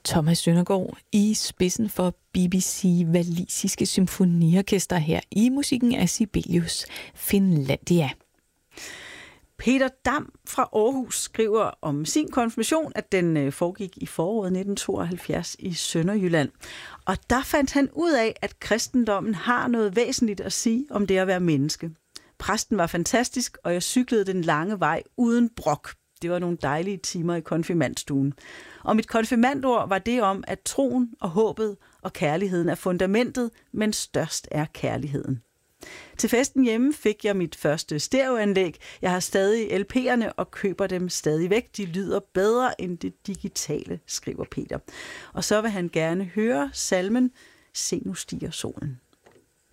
Thomas Søndergaard i spidsen for BBC Walisiske Symfoniorkester her i musikken af Sibelius Finlandia. Peter Dam fra Aarhus skriver om sin konfirmation, at den foregik i foråret 1972 i Sønderjylland. Og der fandt han ud af, at kristendommen har noget væsentligt at sige om det at være menneske. Præsten var fantastisk, og jeg cyklede den lange vej uden brok. Det var nogle dejlige timer i konfirmandstuen. Og mit konfirmandord var det om, at troen og håbet og kærligheden er fundamentet, men størst er kærligheden. Til festen hjemme fik jeg mit første stereoanlæg. Jeg har stadig LP'erne og køber dem stadig væk. De lyder bedre end det digitale, skriver Peter. Og så vil han gerne høre salmen Se nu stiger solen.